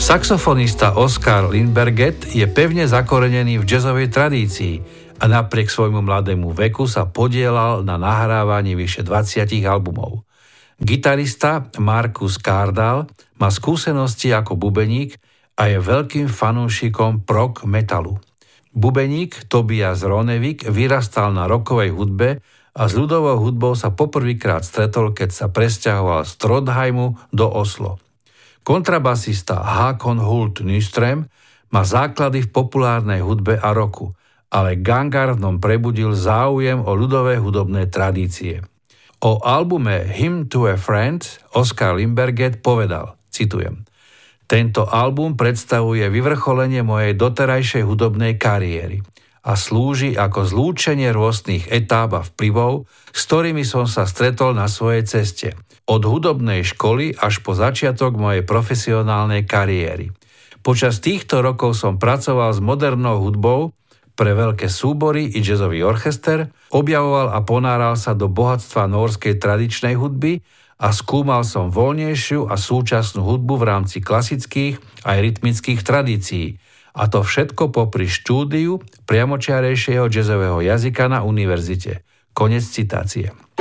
Saxofonista Oskar Lindbergh je pevne zakorenený v jazzovej tradícii a napriek svojmu mladému veku sa podieľal na nahrávaní vyše 20 albumov. Gitarista Markus Kardal má skúsenosti ako bubeník a je veľkým fanúšikom prog metalu. Bubeník Tobias Ronevik vyrastal na rockovej hudbe a s ľudovou hudbou sa poprvýkrát stretol, keď sa presťahoval z Trondheimu do Oslo. Kontrabasista Håkon Hult Nyström má základy v populárnej hudbe a rocku, ale Gangar v ňom prebudil záujem o ľudové hudobné tradície. O albume Hymn to a Friend Oskar Lindbergh povedal, citujem: Tento album predstavuje vyvrcholenie mojej doterajšej hudobnej kariéry a slúži ako zlúčenie rôznych etáp a vplyvov, s ktorými som sa stretol na svojej ceste, od hudobnej školy až po začiatok mojej profesionálnej kariéry. Počas týchto rokov som pracoval s modernou hudbou pre veľké súbory i jazzový orchester, objavoval a ponáral sa do bohatstva nórskej tradičnej hudby a skúmal som voľnejšiu a súčasnú hudbu v rámci klasických aj rytmických tradícií. A to všetko popri štúdiu priamočiarejšieho jazzového jazyka na univerzite. Konec citácie.